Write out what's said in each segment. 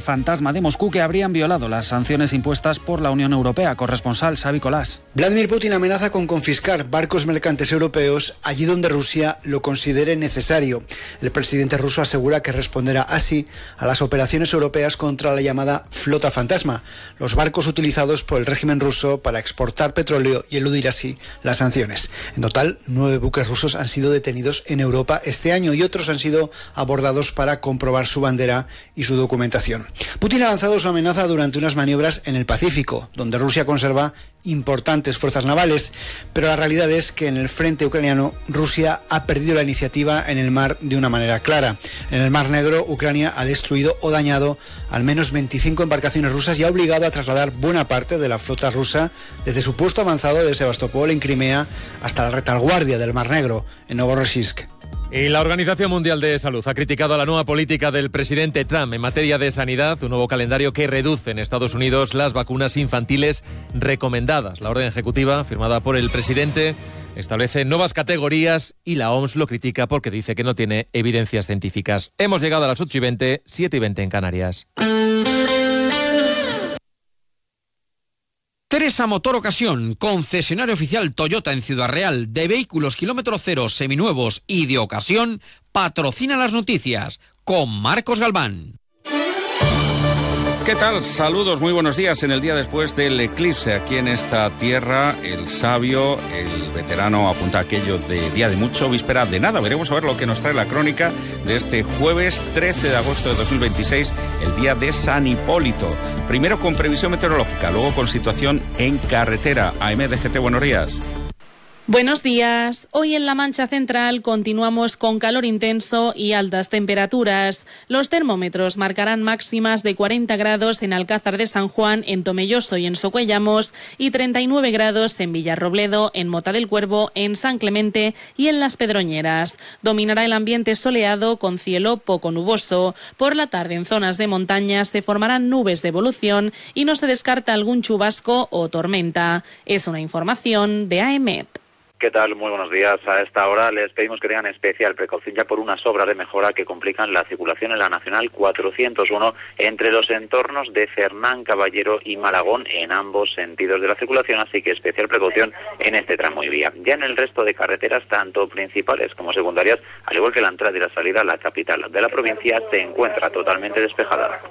fantasma de Moscú que habrían violado las sanciones impuestas por la Unión Europea. Corresponsal Xavi Colás. Vladimir Putin amenaza con confiscar barcos mercantes europeos allí donde Rusia lo considere necesario. El presidente ruso asegura que responderá así a las operaciones europeas contra la llamada flota fantasma, los barcos utilizados por el régimen ruso para exportar petróleo y eludir así las sanciones. En total, 9 buques rusos han sido detenidos en Europa este año y otros han sido abordados para comprobar su bandera y su documentación. Putin ha lanzado su amenaza durante unas maniobras en el Pacífico, donde Rusia conserva importantes fuerzas navales, pero la realidad es que en el frente ucraniano Rusia ha perdido la iniciativa en el mar de una manera clara. En el Mar Negro, Ucrania ha destruido o dañado al menos 25 embarcaciones rusas y ha obligado a trasladar buena parte de la flota rusa desde su puesto avanzado de Sebastopol en Crimea hasta la retaguardia del Mar Negro en Novorossiysk. Y la Organización Mundial de Salud ha criticado la nueva política del presidente Trump en materia de sanidad, un nuevo calendario que reduce en Estados Unidos las vacunas infantiles recomendadas. La orden ejecutiva, firmada por el presidente, establece nuevas categorías y la OMS lo critica porque dice que no tiene evidencias científicas. Hemos llegado a las 8:20, 7:20 en Canarias. Teresa Motor Ocasión, concesionario oficial Toyota en Ciudad Real, de vehículos kilómetro cero, seminuevos y de ocasión, patrocina las noticias con Marcos Galván. ¿Qué tal? Saludos, muy buenos días. En el día después del eclipse aquí en esta tierra, el sabio, el veterano apunta aquello de día de mucho, víspera de nada. Veremos a ver lo que nos trae la crónica de este jueves 13 de agosto de 2026, el día de San Hipólito. Primero con previsión meteorológica, luego con situación en carretera. AMDGT, buenos días. Buenos días. Hoy en la Mancha Central continuamos con calor intenso y altas temperaturas. Los termómetros marcarán máximas de 40 grados en Alcázar de San Juan, en Tomelloso y en Socuellamos, y 39 grados en Villarrobledo, en Mota del Cuervo, en San Clemente y en Las Pedroñeras. Dominará el ambiente soleado con cielo poco nuboso. Por la tarde en zonas de montaña se formarán nubes de evolución y no se descarta algún chubasco o tormenta. Es una información de AEMET. ¿Qué tal? Muy buenos días. A esta hora les pedimos que tengan especial precaución ya por unas obras de mejora que complican la circulación en la Nacional 401 entre los entornos de Fernán Caballero y Malagón en ambos sentidos de la circulación, así que especial precaución en este tramo y vía. Ya en el resto de carreteras, tanto principales como secundarias, al igual que la entrada y la salida a la capital de la provincia, se encuentra totalmente despejada.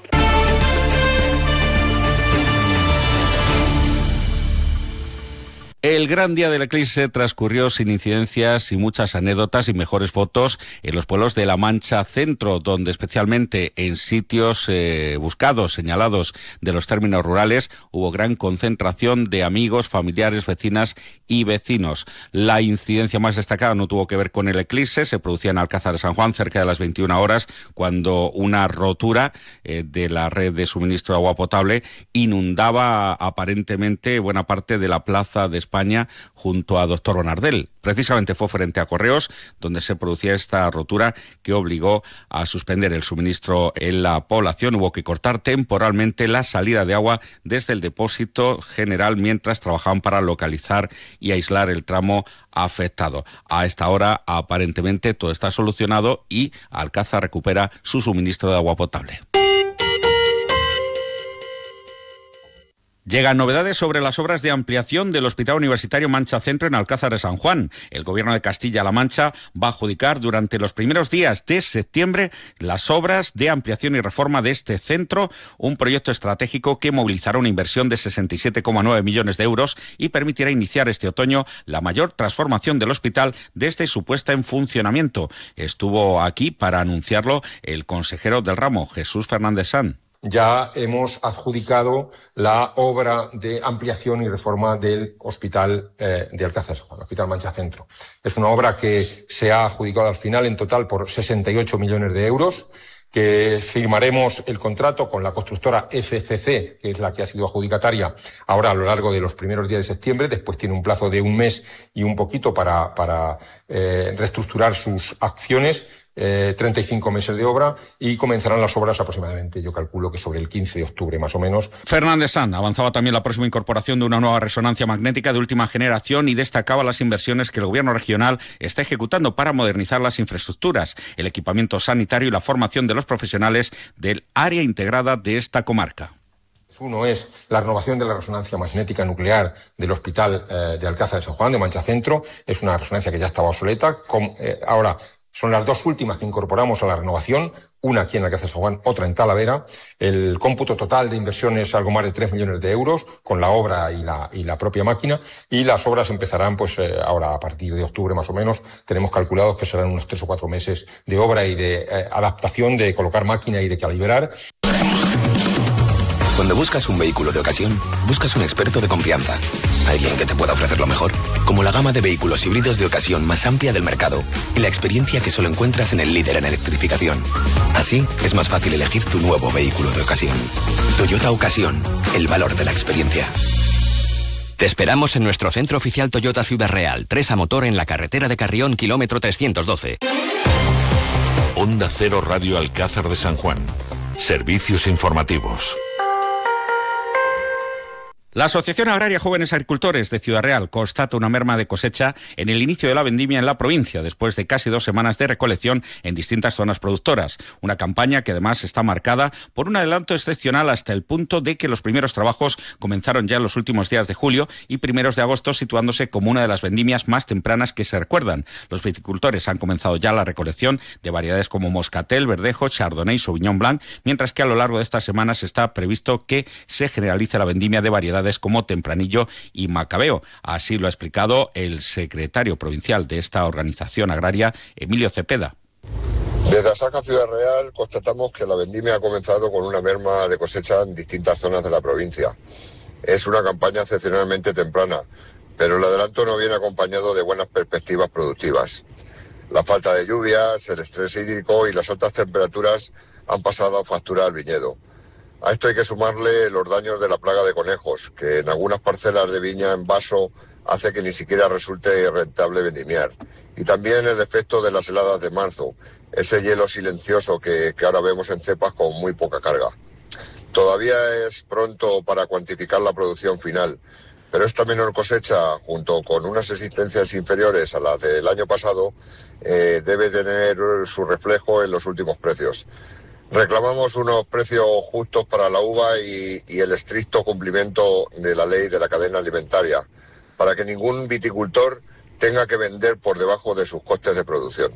El gran día del eclipse transcurrió sin incidencias y muchas anécdotas y mejores fotos en los pueblos de la Mancha Centro, donde especialmente en sitios buscados, señalados de los términos rurales, hubo gran concentración de amigos, familiares, vecinas y vecinos. La incidencia más destacada no tuvo que ver con el eclipse, se producía en Alcázar de San Juan cerca de las 21 horas, cuando una rotura de la red de suministro de agua potable inundaba aparentemente buena parte de la plaza de España junto a Doctor Bonardel. Precisamente fue frente a Correos donde se producía esta rotura que obligó a suspender el suministro en la población. Hubo que cortar temporalmente la salida de agua desde el depósito general mientras trabajaban para localizar y aislar el tramo afectado. A esta hora aparentemente todo está solucionado y Alcázar recupera su suministro de agua potable. Llegan novedades sobre las obras de ampliación del Hospital Universitario Mancha Centro en Alcázar de San Juan. El Gobierno de Castilla-La Mancha va a adjudicar durante los primeros días de septiembre las obras de ampliación y reforma de este centro, un proyecto estratégico que movilizará una inversión de 67,9 millones de euros y permitirá iniciar este otoño la mayor transformación del hospital desde su puesta en funcionamiento. Estuvo aquí para anunciarlo el consejero del ramo, Jesús Fernández Sanz. Ya hemos adjudicado la obra de ampliación y reforma del Hospital de Alcázar, el Hospital Mancha Centro. Es una obra que se ha adjudicado al final en total por 68 millones de euros, que firmaremos el contrato con la constructora FCC, que es la que ha sido adjudicataria ahora a lo largo de los primeros días de septiembre. Después tiene un plazo de un mes y un poquito para reestructurar sus acciones. 35 meses de obra y comenzarán las obras aproximadamente, yo calculo que sobre el 15 de octubre más o menos. Fernández Sanz avanzaba también la próxima incorporación de una nueva resonancia magnética de última generación y destacaba las inversiones que el gobierno regional está ejecutando para modernizar las infraestructuras, el equipamiento sanitario y la formación de los profesionales del área integrada de esta comarca. Uno es la renovación de la resonancia magnética nuclear del Hospital de Alcázar de San Juan, de Mancha Centro. Es una resonancia que ya estaba obsoleta. Ahora son las dos últimas que incorporamos a la renovación, una aquí en Alcázar de San Juan, otra en Talavera. El cómputo total de inversión es algo más de 3 millones de euros, con la obra y la propia máquina. Y las obras empezarán ahora a partir de octubre más o menos. Tenemos calculados que serán unos 3 o 4 meses de obra y de adaptación, de colocar máquina y de calibrar. Cuando buscas un vehículo de ocasión, buscas un experto de confianza. Alguien que te pueda ofrecer lo mejor, como la gama de vehículos híbridos de ocasión más amplia del mercado y la experiencia que solo encuentras en el líder en electrificación. Así, es más fácil elegir tu nuevo vehículo de ocasión. Toyota Ocasión, el valor de la experiencia. Te esperamos en nuestro centro oficial Toyota Ciudad Real, 3 a motor en la carretera de Carrión, kilómetro 312. Onda Cero Radio Alcázar de San Juan. Servicios informativos. La Asociación Agraria Jóvenes Agricultores de Ciudad Real constata una merma de cosecha en el inicio de la vendimia en la provincia, después de casi 2 semanas de recolección en distintas zonas productoras. Una campaña que además está marcada por un adelanto excepcional hasta el punto de que los primeros trabajos comenzaron ya en los últimos días de julio y primeros de agosto, situándose como una de las vendimias más tempranas que se recuerdan. Los viticultores han comenzado ya la recolección de variedades como Moscatel, Verdejo, Chardonnay, Sauvignon Blanc, mientras que a lo largo de estas semanas está previsto que se generalice la vendimia de variedades como Tempranillo y Macabeo. Así lo ha explicado el secretario provincial de esta organización agraria, Emilio Cepeda. Desde Asaja Ciudad Real constatamos que la vendimia ha comenzado con una merma de cosecha en distintas zonas de la provincia. Es una campaña excepcionalmente temprana, pero el adelanto no viene acompañado de buenas perspectivas productivas. La falta de lluvias, el estrés hídrico y las altas temperaturas han pasado a factura al viñedo. A esto hay que sumarle los daños de la plaga de conejos, que en algunas parcelas de viña en vaso hace que ni siquiera resulte rentable vendimiar. Y también el efecto de las heladas de marzo, ese hielo silencioso que ahora vemos en cepas con muy poca carga. Todavía es pronto para cuantificar la producción final, pero esta menor cosecha, junto con unas existencias inferiores a las del año pasado, debe tener su reflejo en los últimos precios. Reclamamos unos precios justos para la uva y el estricto cumplimiento de la ley de la cadena alimentaria, para que ningún viticultor tenga que vender por debajo de sus costes de producción.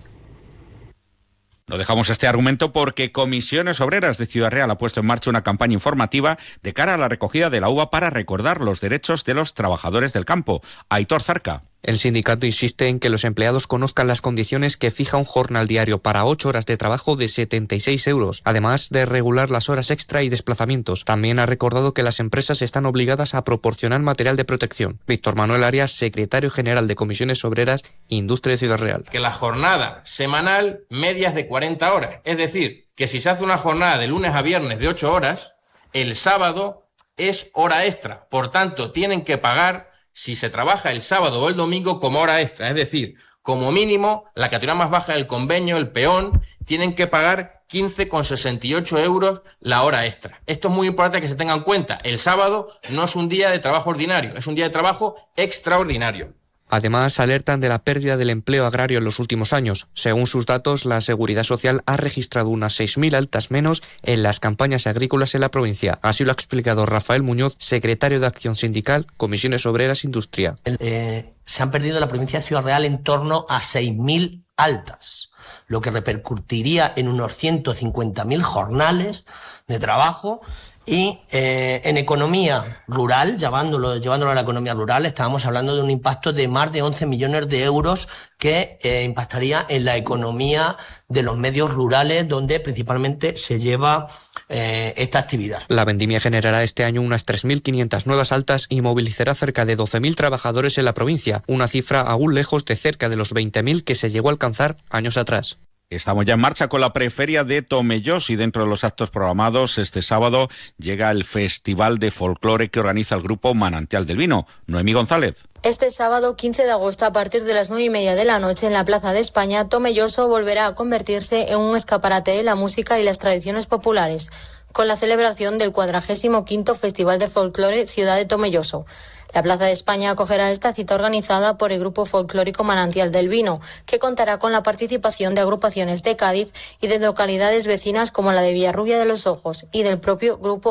No dejamos este argumento porque Comisiones Obreras de Ciudad Real ha puesto en marcha una campaña informativa de cara a la recogida de la uva para recordar los derechos de los trabajadores del campo. Aitor Zarca. El sindicato insiste en que los empleados conozcan las condiciones que fija un jornal diario para 8 horas de trabajo de 76 euros, además de regular las horas extra y desplazamientos. También ha recordado que las empresas están obligadas a proporcionar material de protección. Víctor Manuel Arias, secretario general de Comisiones Obreras e Industria de Ciudad Real. Que la jornada semanal media es de 40 horas. Es decir, que si se hace una jornada de lunes a viernes de 8 horas, el sábado es hora extra. Por tanto, tienen que pagar si se trabaja el sábado o el domingo como hora extra. Es decir, como mínimo, la categoría más baja del convenio, el peón, tienen que pagar 15,68 euros la hora extra. Esto es muy importante que se tenga en cuenta. El sábado no es un día de trabajo ordinario, es un día de trabajo extraordinario. Además, alertan de la pérdida del empleo agrario en los últimos años. Según sus datos, la Seguridad Social ha registrado unas 6.000 altas menos en las campañas agrícolas en la provincia. Así lo ha explicado Rafael Muñoz, secretario de Acción Sindical, Comisiones Obreras Industria. Se han perdido en la provincia de Ciudad Real en torno a 6.000 altas, lo que repercutiría en unos 150.000 jornales de trabajo. Y en economía rural, llevándolo a la economía rural, estábamos hablando de un impacto de más de 11 millones de euros que impactaría en la economía de los medios rurales, donde principalmente se lleva esta actividad. La vendimia generará este año unas 3.500 nuevas altas y movilizará cerca de 12.000 trabajadores en la provincia, una cifra aún lejos de cerca de los 20.000 que se llegó a alcanzar años atrás. Estamos ya en marcha con la preferia de Tomelloso y dentro de los actos programados este sábado llega el Festival de Folclore que organiza el grupo Manantial del Vino. Noemí González. Este sábado 15 de agosto a partir de las 9:30 de la noche en la Plaza de España, Tomelloso volverá a convertirse en un escaparate de la música y las tradiciones populares, con la celebración del 45º Festival de Folclore Ciudad de Tomelloso. La Plaza de España acogerá esta cita organizada por el grupo folclórico Manantial del Vino, que contará con la participación de agrupaciones de Cádiz y de localidades vecinas como la de Villarrubia de los Ojos y del propio grupo